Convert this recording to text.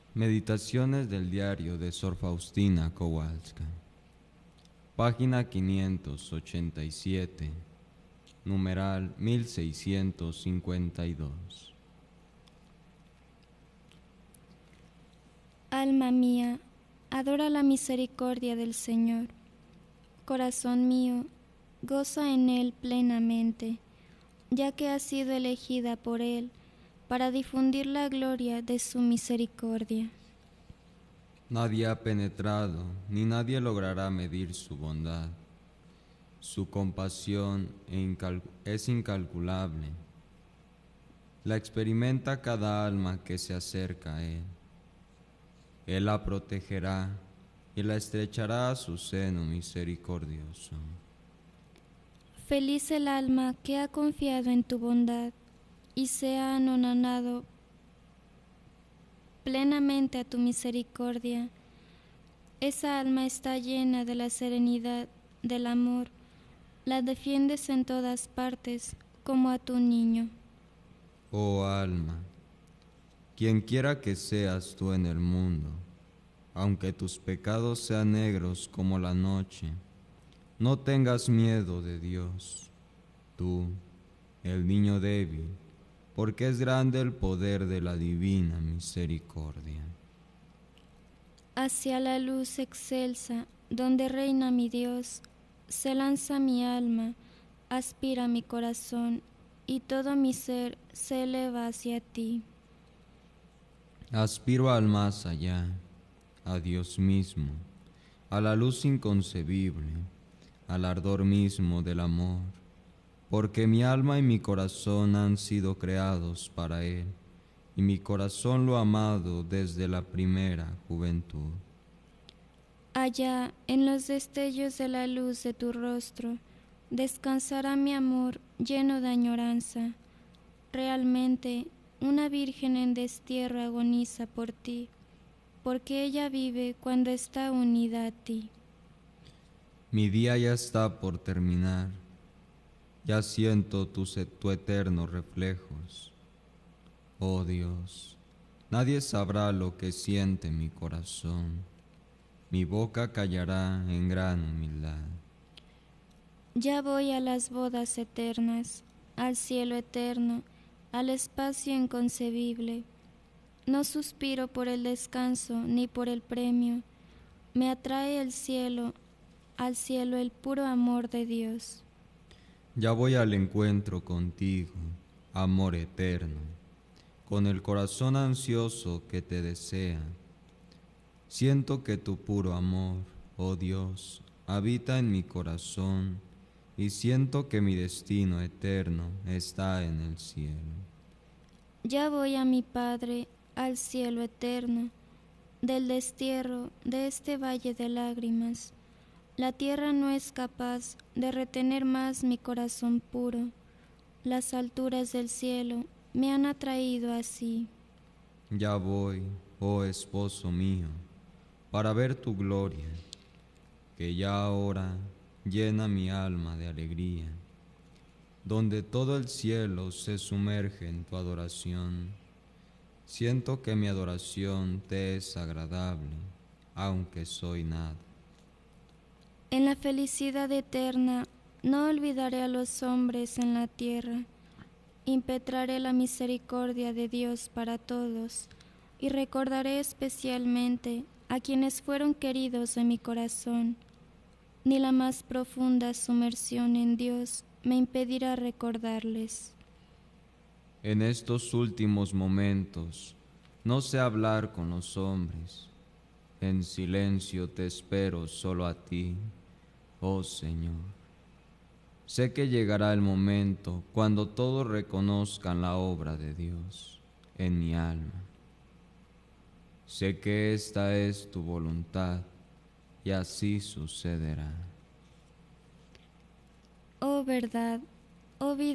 Meditaciones del diario de Sor Faustina Kowalska. Página 587, numeral 1652. Alma mía, adora la misericordia del Señor. Corazón mío, goza en Él plenamente, ya que has sido elegida por Él para difundir la gloria de su misericordia. Nadie ha penetrado, ni nadie logrará medir su bondad. Su compasión es incalculable. La experimenta cada alma que se acerca a Él. Él la protegerá y la estrechará a su seno misericordioso. Feliz el alma que ha confiado en tu bondad y se ha anonadado plenamente a tu misericordia. Esa alma está llena de la serenidad del amor. La defiendes en todas partes como a tu niño. Oh alma, quien quiera que seas tú en el mundo, aunque tus pecados sean negros como la noche, no tengas miedo de Dios, tú, el niño débil, porque es grande el poder de la divina misericordia. Hacia la luz excelsa, donde reina mi Dios, se lanza mi alma, aspira mi corazón, y todo mi ser se eleva hacia ti. Aspiro al más allá, a Dios mismo, a la luz inconcebible, al ardor mismo del amor, porque mi alma y mi corazón han sido creados para Él, y mi corazón lo ha amado desde la primera juventud. Allá, en los destellos de la luz de tu rostro, descansará mi amor lleno de añoranza. Realmente, una virgen en destierro agoniza por ti, porque ella vive cuando está unida a ti. Mi día ya está por terminar, ya siento tu eternos reflejos. Oh Dios, nadie sabrá lo que siente mi corazón, mi boca callará en gran humildad. Ya voy a las bodas eternas, al cielo eterno, al espacio inconcebible. No suspiro por el descanso ni por el premio. Me atrae el cielo, al cielo el puro amor de Dios. Ya voy al encuentro contigo, amor eterno, con el corazón ansioso que te desea. Siento que tu puro amor, oh Dios, habita en mi corazón, y siento que mi destino eterno está en el cielo. Ya voy a mi Padre, al cielo eterno, del destierro de este valle de lágrimas. La tierra no es capaz de retener más mi corazón puro. Las alturas del cielo me han atraído así. Ya voy, oh esposo mío, para ver tu gloria, que ya ahora llena mi alma de alegría, donde todo el cielo se sumerge en tu adoración. Siento que mi adoración te es agradable, aunque soy nada. En la felicidad eterna no olvidaré a los hombres en la tierra. Impetraré la misericordia de Dios para todos y recordaré especialmente a quienes fueron queridos de mi corazón. Ni la más profunda sumersión en Dios me impedirá recordarles. En estos últimos momentos no sé hablar con los hombres. En silencio te espero solo a ti, oh Señor. Sé que llegará el momento cuando todos reconozcan la obra de Dios en mi alma. Sé que esta es tu voluntad y así sucederá. Oh verdad, oh vida